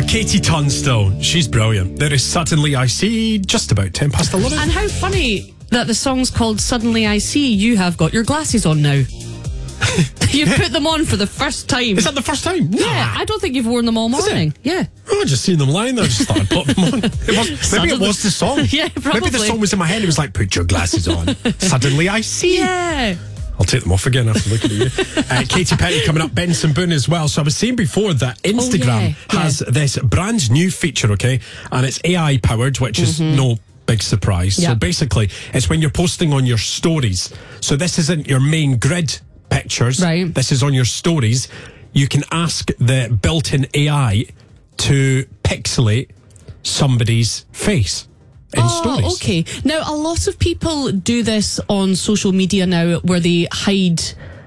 Katie Tunstall. She's brilliant. There is Suddenly I See, just about 10 past 11. And how funny that the song's called Suddenly I See. You have got your glasses on now. You've put them on for the first time. Is that the first time? Yeah, I don't think you've worn them all morning. Yeah. Oh, I just seen them lying there. I just thought I'd put them on. Maybe it was the song. Yeah, probably. Maybe the song was in my head. It was like, put your glasses on. Suddenly I See. Yeah. I'll take them off again after looking at you. Katy Perry coming up, Benson Boone as well. So I was saying before that Instagram has this brand new feature, okay? And it's AI powered, which is no big surprise. Yep. So basically, it's when you're posting on your stories. So this isn't your main grid pictures. Right. This is on your stories. You can ask the built-in AI to pixelate somebody's face. Oh, okay. Now, a lot of people do this on social media now where they hide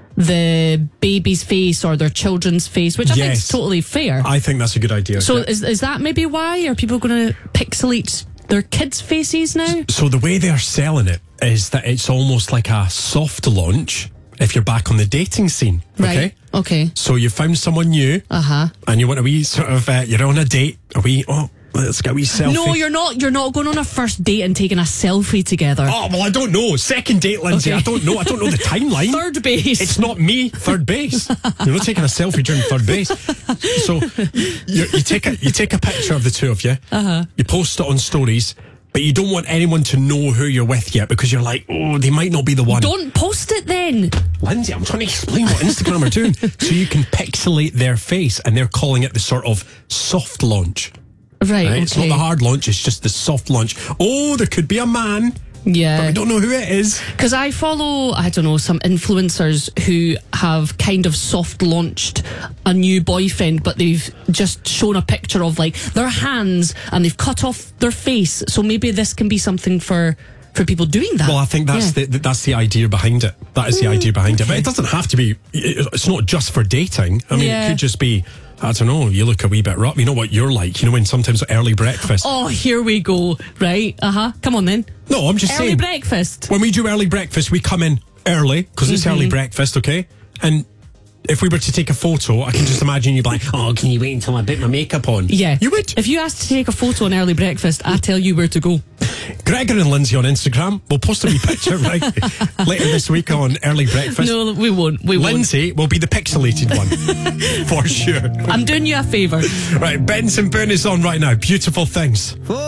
the baby's face or their children's face, which I think is totally fair. I think that's a good idea. So is that maybe why? Are people going to pixelate their kids' faces now? So the way they're selling it is that it's almost like a soft launch if you're back on the dating scene. Okay? Right. Okay. So you found someone new and you want a wee sort of, you're on a date, let's get a wee selfie. No, you're not. You're not going on a first date and taking a selfie together. Oh, well, I don't know. Second date, Lindsay. Okay. I don't know the timeline. Third base. It's not me, third base. You're not taking a selfie during third base. So you take a picture of the two of you. You post it on stories, but you don't want anyone to know who you're with yet because you're like, oh, they might not be the one. Don't post it then. Lindsay, I'm trying to explain what Instagram are doing. So you can pixelate their face, and they're calling it the sort of soft launch. Right, okay. It's not the hard launch, it's just the soft launch. Oh, there could be a man. Yeah. But we don't know who it is. Because I follow, some influencers who have kind of soft launched a new boyfriend, but they've just shown a picture of like their hands and they've cut off their face. So maybe this can be something for people doing that. Well, I think that's the idea behind it. That is the idea behind it. But it doesn't have to be, it's not just for dating. I mean, it could just be, I don't know, you look a wee bit rough. You know what you're like. You know when sometimes at early breakfast. Oh, here we go. Right. Come on then. No, I'm just saying. Early breakfast. When we do early breakfast, we come in early because it's early breakfast, okay? And if we were to take a photo, I can just imagine you like, oh, can you wait until I put my makeup on? Yeah. You would. If you asked to take a photo on early breakfast, I tell you where to go. Gregor and Lindsay on Instagram. We'll post a wee picture right later this week on early breakfast. No, we won't. Lindsay will be the pixelated one for sure. I'm doing you a favour. Right, Benson Boone is on right now. Beautiful Things.